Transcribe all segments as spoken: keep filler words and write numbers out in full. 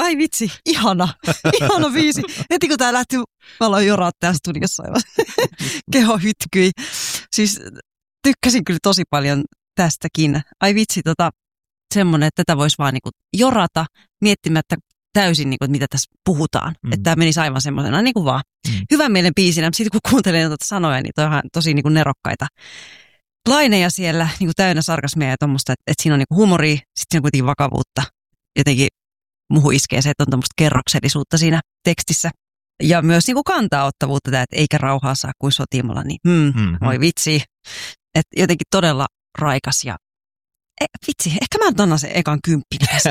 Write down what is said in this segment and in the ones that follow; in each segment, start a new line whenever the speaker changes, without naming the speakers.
ai vitsi, ihana, ihana biisi. Heti kun tää lähti, mä aloin joraa tää studiossa aivan. Keho hytkyi. Siis tykkäsin kyllä tosi paljon tästäkin. Ai vitsi, tota, semmoinen, että tätä voisi vaan niinku jorata miettimättä täysin, niinku, että mitä tässä puhutaan. Mm. Että tämä menisi aivan semmoisena niin kuin vaan. Mm. Hyvän mielen biisinä, sitten kun kuuntelee noita sanoja, niin toi on tosi niinku nerokkaita laineja siellä, niinku täynnä sarkasmia ja tuommoista, että, että siinä on niinku humoria, sitten siinä on kuitenkin vakavuutta. Jotenkin muuhun iskee se, että on tuommoista kerroksellisuutta siinä tekstissä. Ja myös niinku kantaa-ottavuutta, että eikä rauhaa saa kuin sotimalla, niin hmm, mm-hmm. voi vitsi. Että jotenkin todella raikas ja e, vitsi, ehkä mä annan sen ekan kymppin tästä.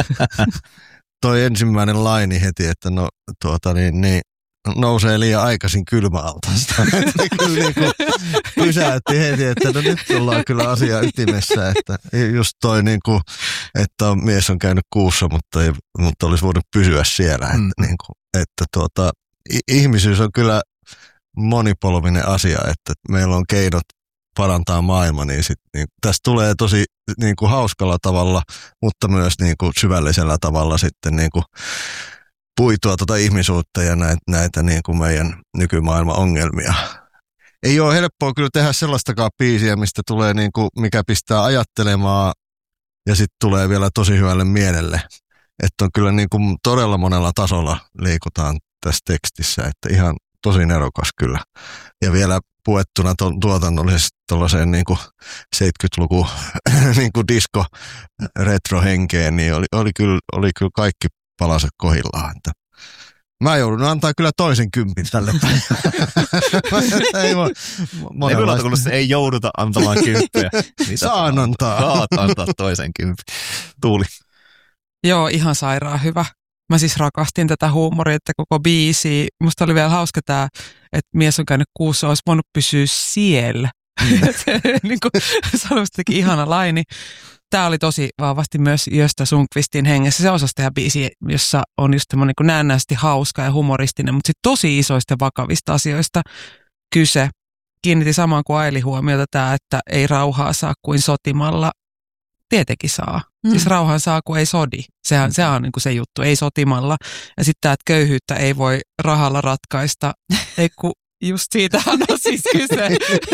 Toi ensimmäinen laini heti, että no tuota niin, niin nousee liian aikaisin kylmäaltaasta. Kyllä niin kuin pysäytti heti, että no nyt ollaan kyllä asia ytimessä, että just toi niin kuin, että on, mies on käynyt kuussa, mutta, ei, mutta olisi voinut pysyä siellä. Että, mm. niin kuin, että tuota, ihmisyys on kyllä monipolvinen asia, että meillä on keinot parantaa maailma, niin, sit, niin tästä tulee tosi niin kuin hauskalla tavalla, mutta myös niin kuin syvällisellä tavalla sitten niin kuin puitua tuota ihmisuutta ja näitä, näitä niin kuin meidän nykymaailman ongelmia. Ei ole helppoa kyllä tehdä sellaistakaan biisiä, mistä tulee niin kuin, mikä pistää ajattelemaan ja sitten tulee vielä tosi hyvälle mielelle. Että on kyllä niin kuin todella monella tasolla liikutaan tässä tekstissä, että ihan tosi nerokas kyllä. Ja vielä puettuna to, tuotannollisesti tuollaiseen niin kuin seitsemänkymmentäluku niin kuin disco retro-henkeen, niin oli, oli, kyllä, oli kyllä kaikki palaset kohdillaan. Että mä joudun antaa kyllä toisen kympin tälle päivälle. Ei voi
monenlaista. Ei jouduta antamaan kymppejä.
Saan antaa.
Saat antaa toisen kympin. Tuuli.
Joo, ihan sairaan hyvä. Mä siis rakastin tätä huumoria, että koko biisi. Musta oli vielä hauska tämä, että mies on käynyt kuussa, olisi voinut pysyä siellä. Mm. Niin kuin sanoistakin ihana laini. Tämä oli tosi vahvasti myös Gösta Sundqvistin hengessä. Se osasi tehdä biisi, jossa on just semmoinen niin näennäisesti hauska ja humoristinen, mutta sitten tosi isoista vakavista asioista kyse. Kiinnitti samaan kuin Aili huomiota tämä, että ei rauhaa saa kuin sotimalla. Tietenkin saa. Mm. Siis rauhan saa, kun ei sodi. Sehän, sehän on niin kuin se juttu, ei sotimalla. Ja sitten tämä, että köyhyyttä ei voi rahalla ratkaista. Ei kun just siitähän on siis kyse,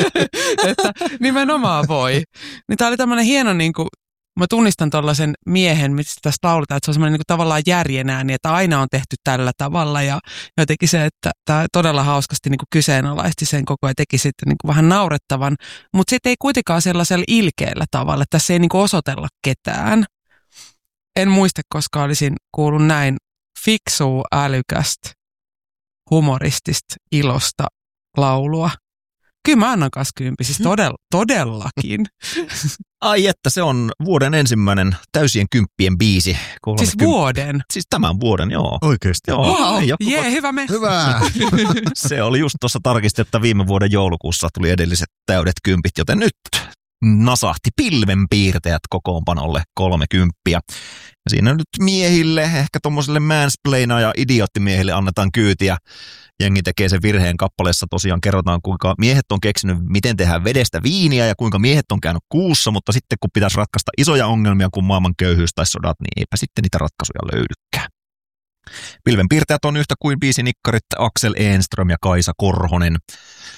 että nimenomaan voi. Niin tämä oli tämmöinen hieno, niin kuin, mä tunnistan tuollaisen miehen, mistä tästä lauletaan, että se on semmoinen niin kuin tavallaan järjen ääni, että aina on tehty tällä tavalla. Ja jotenkin se, että tämä todella hauskasti niin kuin kyseenalaisti sen koko ja teki sitten niin kuin vähän naurettavan, mutta sitten ei kuitenkaan sellaisella ilkeällä tavalla, että tässä ei niin kuin osoitella ketään. En muista, koska olisin kuullut näin fiksua, älykästä, humoristista, ilosta laulua. Kyllä mä annan kanssa kympi, siis todella, todellakin.
Ai että se on vuoden ensimmäinen täysien kymppien biisi.
Siis vuoden?
Siis tämän vuoden, joo.
Oikeasti?
Joo.
Wow, jee, yeah, hyvä me.
Hyvä.
Se oli just tuossa tarkistettu, että viime vuoden joulukuussa tuli edelliset täydet kympit, joten nyt nasahti pilvenpiirteet kokoonpanolle kolme kymppiä. Ja siinä nyt miehille, ehkä tuommoiselle mansplaina ja idiottimiehille annetaan kyytiä. Jengi tekee sen virheen kappaleessa, tosiaan kerrotaan, kuinka miehet on keksinyt, miten tehdään vedestä viiniä ja kuinka miehet on käynyt kuussa, mutta sitten kun pitäisi ratkaista isoja ongelmia kuin maailman köyhyys tai sodat, niin eipä sitten niitä ratkaisuja löydykään. Pilvenpiirtäjät on yhtä kuin biisinikkarit Axel Enström ja Kaisa Korhonen.